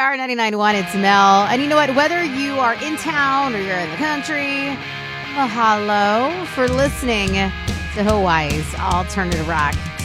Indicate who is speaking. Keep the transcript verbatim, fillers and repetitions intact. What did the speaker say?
Speaker 1: R ninety-nine point one, it's Mel. And you know what? Whether you are in town or you're in the country, mahalo for listening to Hawaii's Alternative Rock.